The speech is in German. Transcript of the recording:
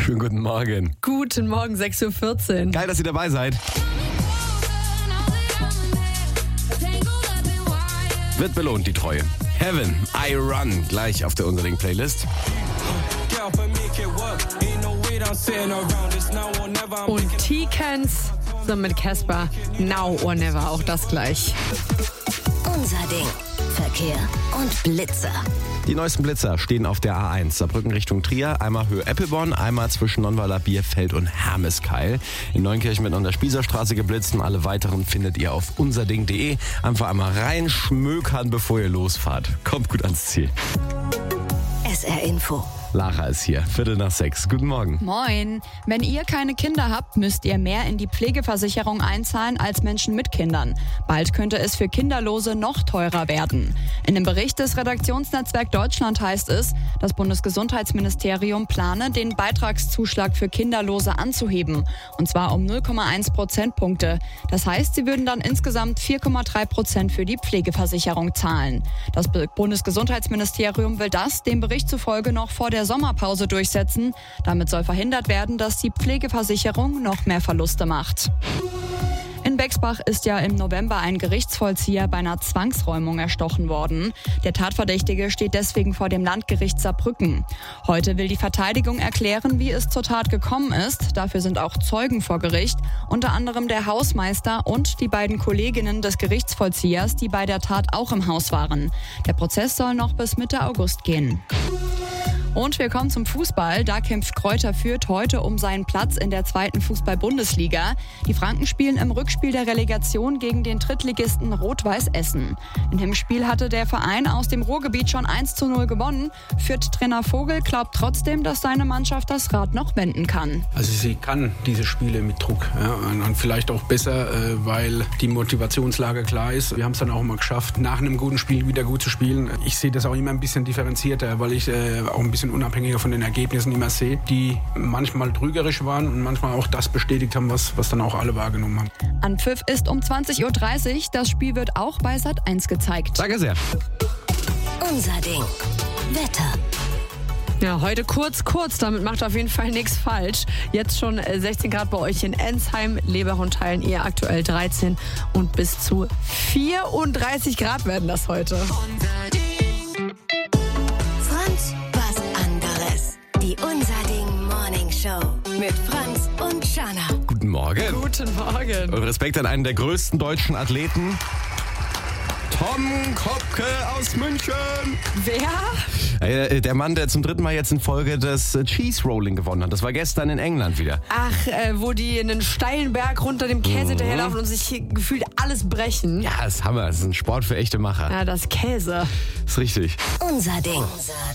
Schönen guten Morgen. Guten Morgen, 6.14 Uhr. Geil, dass ihr dabei seid. Wird belohnt, die Treue. Heaven, I Run, gleich auf der Unser-Ding-Playlist. Und T-Cans so mit Casper, Now or Never, auch das gleich. Unser Ding. Verkehr und Blitzer. Die neuesten Blitzer stehen auf der A1. Saarbrücken Richtung Trier, einmal Höhe Eppelborn, einmal zwischen Nonnweiler, Bierfeld und Hermeskeil. In Neunkirchen wird an der Spießerstraße geblitzt und alle weiteren findet ihr auf unserding.de. Einfach einmal reinschmökern, bevor ihr losfahrt. Kommt gut ans Ziel. SR Info. Lara ist hier, 5:45. Guten Morgen. Moin. Wenn ihr keine Kinder habt, müsst ihr mehr in die Pflegeversicherung einzahlen als Menschen mit Kindern. Bald könnte es für Kinderlose noch teurer werden. In dem Bericht des Redaktionsnetzwerk Deutschland heißt es, das Bundesgesundheitsministerium plane, den Beitragszuschlag für Kinderlose anzuheben. Und zwar um 0,1 Prozentpunkte. Das heißt, sie würden dann insgesamt 4,3% für die Pflegeversicherung zahlen. Das Bundesgesundheitsministerium will das dem Bericht zufolge noch vor der Sommerpause durchsetzen. Damit soll verhindert werden, dass die Pflegeversicherung noch mehr Verluste macht. In Bexbach ist ja im November ein Gerichtsvollzieher bei einer Zwangsräumung erstochen worden. Der Tatverdächtige steht deswegen vor dem Landgericht Saarbrücken. Heute will die Verteidigung erklären, wie es zur Tat gekommen ist. Dafür sind auch Zeugen vor Gericht, unter anderem der Hausmeister und die beiden Kolleginnen des Gerichtsvollziehers, die bei der Tat auch im Haus waren. Der Prozess soll noch bis Mitte August gehen. Und wir kommen zum Fußball. Da kämpft Greuther Fürth heute um seinen Platz in der 2. Fußball-Bundesliga. Die Franken spielen im Rückspiel der Relegation gegen den Drittligisten Rot-Weiß Essen. Im Hinspiel hatte der Verein aus dem Ruhrgebiet schon 1:0 gewonnen. Fürth-Trainer Vogel glaubt trotzdem, dass seine Mannschaft das Rad noch wenden kann. Also sie kann diese Spiele mit Druck, ja, und vielleicht auch besser, weil die Motivationslage klar ist. Wir haben es dann auch mal geschafft, nach einem guten Spiel wieder gut zu spielen. Ich sehe das auch immer ein bisschen differenzierter, weil ich auch ein bisschen unabhängiger von den Ergebnissen immer sehe, die manchmal trügerisch waren und manchmal auch das bestätigt haben, was dann auch alle wahrgenommen haben. Anpfiff ist um 20:30 Uhr. Das Spiel wird auch bei Sat.1 gezeigt. Danke sehr. Unser Ding. Wetter. Ja, heute kurz, damit macht auf jeden Fall nichts falsch. Jetzt schon 16 Grad bei euch in Ensheim, Lebach und Teilen eher aktuell 13 und bis zu 34 Grad werden das heute. Franz, was anderes. Die Unser Ding Morning Show mit Franz und Shana. Guten Morgen. Guten Morgen. Und Respekt an einen der größten deutschen Athleten. Tom Kopke aus München. Wer? Der Mann, der zum 3. Mal jetzt in Folge das Cheese Rolling gewonnen hat. Das war gestern in England wieder. Ach, wo die in einen steilen Berg runter dem Käse hinterherlaufen und sich hier gefühlt alles brechen. Ja, das ist Hammer. Das ist ein Sport für echte Macher. Ja, das Käse. Das ist richtig. Unser Ding.